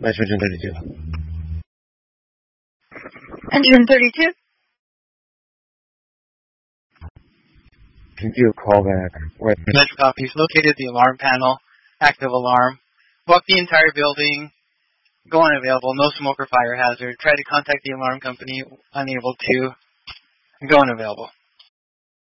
말씀 좀 들리죠? Engine 32. Can you call back? Metro copies. Located the alarm panel. Active alarm. Walk the entire building. Go unavailable. No smoke or fire hazard. Try to contact the alarm company. Unable to. Go unavailable.